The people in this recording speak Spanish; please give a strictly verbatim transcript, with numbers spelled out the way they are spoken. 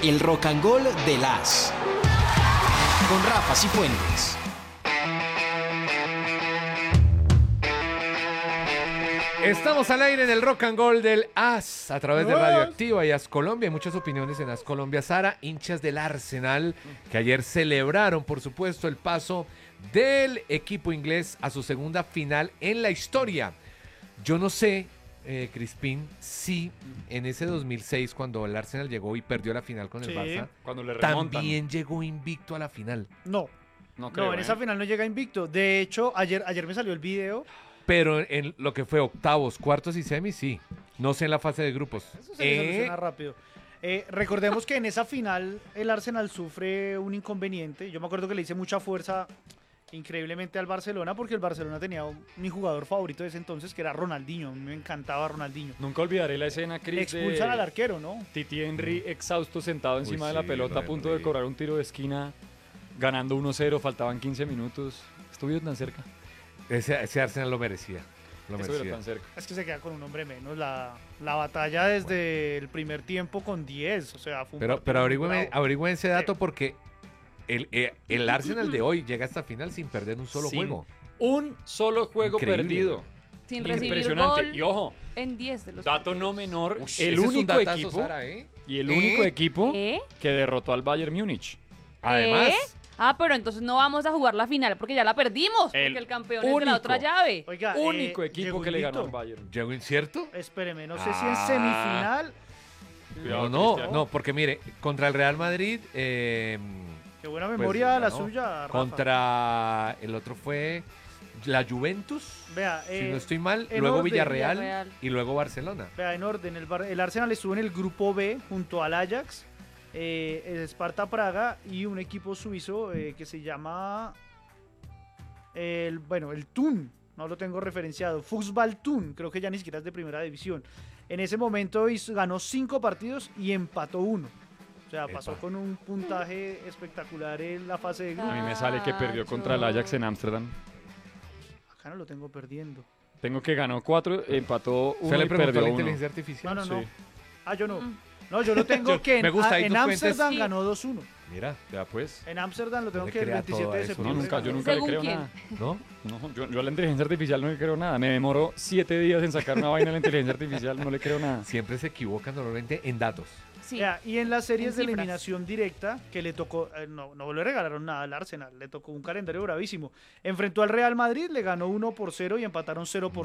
El Rock and Roll de las con Rafa Cifuentes. Estamos al aire en el Rock and Roll del A S a través de Radio Activa y A S Colombia. Hay muchas opiniones en A S Colombia. Sara, hinchas del Arsenal, que ayer celebraron, por supuesto, el paso del equipo inglés a su segunda final en la historia. Yo no sé, eh, Crispín, si en ese dos mil seis, cuando el Arsenal llegó y perdió la final con el Sí. Barça, Cuando le remontan. también llegó invicto a la final. No, No creo, no, en ¿eh? esa final no llega invicto. De hecho, ayer, ayer me salió el video. Pero en lo que fue octavos, cuartos y semis, sí. No sé en la fase de grupos. Eso se Eh, soluciona rápido. Eh, recordemos que en esa final el Arsenal sufre un inconveniente. Yo me acuerdo que le hice mucha fuerza increíblemente al Barcelona porque el Barcelona tenía un- mi jugador favorito de ese entonces, que era Ronaldinho. A mí me encantaba Ronaldinho. Nunca olvidaré la escena, Chris, Expulsan de al arquero, ¿no? Titi Henry exhausto sentado encima de la sí, pelota lo a de punto de Henry. cobrar un tiro de esquina, ganando uno cero, faltaban quince minutos. Estuvieron tan cerca. ese, ese Arsenal lo merecía. Lo Estuvieron merecía. tan cerca. Es que se queda con un hombre menos. La, la batalla desde el primer tiempo con diez. O sea, fue un Pero, partido pero muy averigüen, bravo. averigüen ese dato porque el, eh, el Arsenal de hoy llega a esta final sin perder un solo Sin juego. Un solo juego Increíble. perdido. Sin recibir Impresionante. gol Y ojo, en diez de los dato no partidos. menor, Uy, el ese es un único datazo, equipo Sara, ¿eh? y el ¿Eh? único equipo ¿Eh? que derrotó al Bayern Múnich. Además, ¿Eh? Ah, pero entonces no vamos a jugar la final porque ya la perdimos. El porque el campeón es de la único. otra llave. Oiga, Único eh, equipo llegó que le ganó al invicto. Bayern. ¿llegó incierto? Espéreme, no sé Ah. si en semifinal. Cuidado, No, no, Cristiano. no, porque mire, contra el Real Madrid, eh, Qué buena pues, memoria la ganó. suya, Rafa. Contra el otro fue la Juventus, Vea, si eh, no estoy mal, en luego orden, Villarreal, Villarreal. y luego Barcelona. vea, en orden. El, Bar- el Arsenal estuvo en el grupo B junto al Ajax, eh, el Sparta Praga y un equipo suizo eh, que se llama. El, bueno, el Thun. No lo tengo referenciado. Fußball Thun. Creo que ya ni siquiera es de primera división. En ese momento hizo- ganó cinco partidos y empató uno. O sea, pasó Epa. con un puntaje espectacular en la fase de A grupo. mí me sale que perdió contra el Ajax en Ámsterdam. Acá no lo tengo perdiendo. Tengo que ganó cuatro, empató ¿Se uno le y preguntó a perdió la uno. inteligencia artificial? No, no, no. Sí. Ah, yo no. Mm. No, yo lo tengo Yo- que en, me gusta, ah, ahí en tus fuentes- Ámsterdam Sí. ganó dos uno. Mira, Ya pues. En Ámsterdam lo tengo le que el crea veintisiete todo de a eso, No, septiembre. nunca, yo ganó. nunca le ¿Según creo quién? nada. ¿no? No, yo, yo a la inteligencia artificial no le creo nada. Me demoro siete días en sacar una vaina a la inteligencia artificial, no le creo nada. Siempre se equivocan normalmente en datos. Sí. Ya, y en las series En de cifras. eliminación directa, que le tocó, eh, no, no le regalaron nada al Arsenal, le tocó un calendario bravísimo. Enfrentó al Real Madrid, le ganó uno por cero y empataron cero por